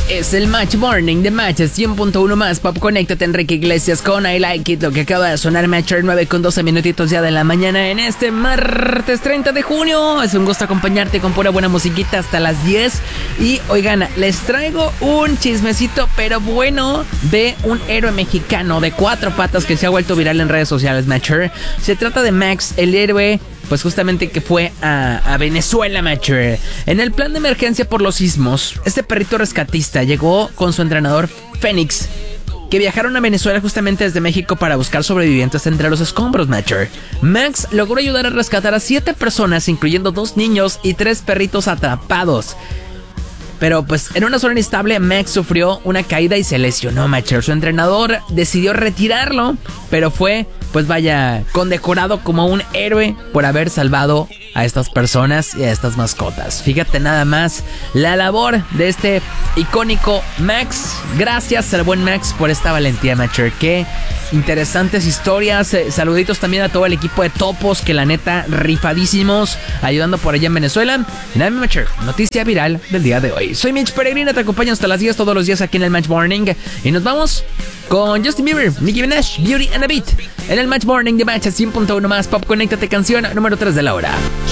Es el Match Morning de Match 100.1 más Pop. Conéctate, Enrique Iglesias con I Like It. Lo que acaba de sonar, Matcher, 9:12 minutitos ya de la mañana en este martes 30 de junio. Es un gusto acompañarte con pura buena musiquita hasta las 10. Y oigan, les traigo un chismecito, pero bueno, de un héroe mexicano de 4 patas que se ha vuelto viral en redes sociales, Matcher. Se trata de Max, el héroe, pues justamente que fue a Venezuela, Matcher. En el plan de emergencia por los sismos, este perrito rescatista llegó con su entrenador Fénix, que viajaron a Venezuela justamente desde México para buscar sobrevivientes entre los escombros, Matcher. Max logró ayudar a rescatar a 7 personas, incluyendo 2 niños y 3 perritos atrapados. Pero pues en una zona inestable, Max sufrió una caída y se lesionó, Matcher. Su entrenador decidió retirarlo, pero fue, pues vaya, condecorado como un héroe por haber salvado a estas personas y a estas mascotas. Fíjate nada más la labor de este icónico Max. Gracias al buen Max por esta valentía, Matcher. Qué interesantes historias. Saluditos también a todo el equipo de Topos, que la neta, rifadísimos, ayudando por allá en Venezuela. Y nada, Matcher, noticia viral del día de hoy. Soy Mitch Peregrina, te acompaño hasta las 10 todos los días aquí en el Match Morning. Y nos vamos con Justin Bieber, Nicki Minaj, Beauty and a Beat, en el Match Morning de Match 100.1 más Pop. Conéctate, canción número 3 de la hora.